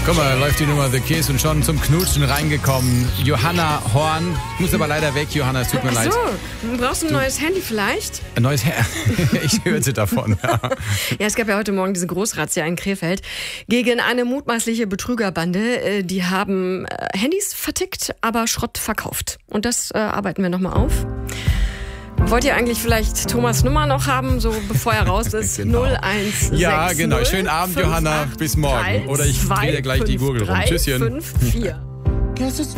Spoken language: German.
Guck mal, läuft die Nummer The Kiss und schon zum Knutschen reingekommen. Johanna Horn. Ich muss aber leider weg, Johanna, es tut mir leid. Du brauchst ein neues Handy vielleicht? Ein neues Handy? Ich hörte davon. Ja. Ja, es gab ja heute Morgen diese Großrazzia in Krefeld gegen eine mutmaßliche Betrügerbande. Die haben Handys vertickt, aber Schrott verkauft. Und das arbeiten wir nochmal auf. Wollt ihr eigentlich vielleicht Thomas Nummer noch haben, so bevor er raus ist? Genau. 0160 Ja, genau. Schönen Abend, Johanna. Bis morgen. Oder ich drehe dir gleich die Gurgel rum. Tschüsschen. 5, 4.